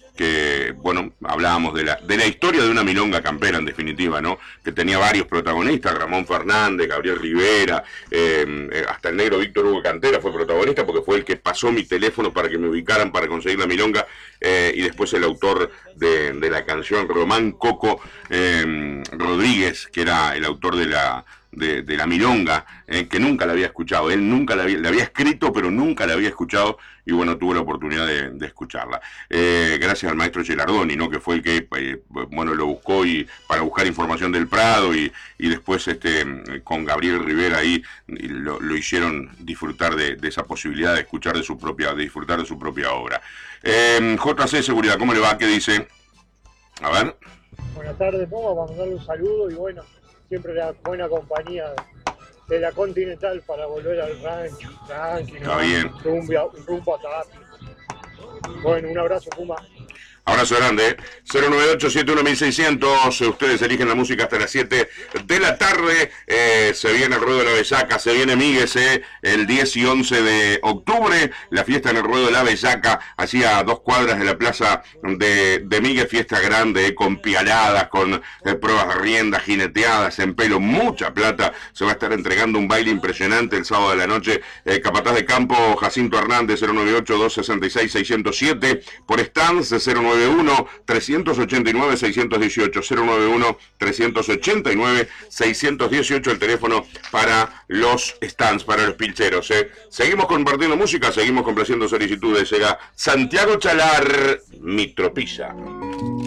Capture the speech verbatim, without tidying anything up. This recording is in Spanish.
que, bueno, hablábamos de la, de la historia de una milonga campera, en definitiva, ¿no? Que tenía varios protagonistas, Ramón Fernández, Gabriel Rivera, eh, eh, hasta el negro Víctor Hugo Cantera fue protagonista, porque fue el que pasó mi teléfono para que me ubicaran para conseguir la milonga, eh, y después el autor de, de la canción, Román Coco eh, Rodríguez, que era el autor de la... De, de la milonga, eh, que nunca la había escuchado, él nunca la había, la había escrito, pero nunca la había escuchado, y bueno, tuvo la oportunidad de, de escucharla. Eh, gracias al maestro Gelardoni, ¿no? Que fue el que, eh, bueno, lo buscó y para buscar información del Prado, y, y después este con Gabriel Rivera ahí lo, lo hicieron disfrutar de, de esa posibilidad de escuchar de su propia, de disfrutar de su propia obra. Eh, J C Seguridad, ¿cómo le va? ¿Qué dice? A ver. Buenas tardes, vamos a mandarle un saludo y bueno, siempre la buena compañía de la Continental para volver al rancho, tranquilo, está bien, rumbo, rumbo a Tapia. Bueno, un abrazo, Puma. Abrazo grande, cero nueve ocho siete uno seis cero cero, ustedes eligen la música hasta las siete de la tarde, eh, se viene el Ruedo de la Bellaca, se viene Míguez, eh, el diez y once de octubre, la fiesta en el Ruedo de la Bellaca, allí a dos cuadras de la plaza de, de Míguez, fiesta grande, eh, con pialadas, con eh, pruebas de rienda, jineteadas, en pelo, mucha plata, se va a estar entregando un baile impresionante el sábado de la noche, eh, Capataz de Campo, Jacinto Hernández, cero nueve ocho dos seis seis seis cero siete, por stands, cero nueve uno tres ocho nueve seis uno ocho, cero nueve uno tres ocho nueve seis uno ocho, el teléfono para los stands, para los pilcheros. ¿eh? Seguimos compartiendo música, seguimos complaciendo solicitudes. Llega Santiago Chalar, Mi Tropilla.